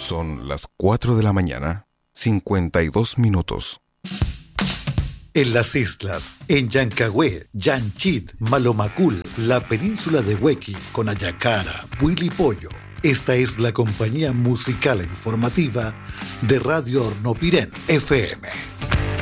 Son las 4 de la mañana, 52 minutos. En las islas, en Llancagüe, Llanchit, Malomacul, la península de Huequi, Conayacara, Huilipollo. Esta es la compañía musical e informativa de Radio Hornopirén FM.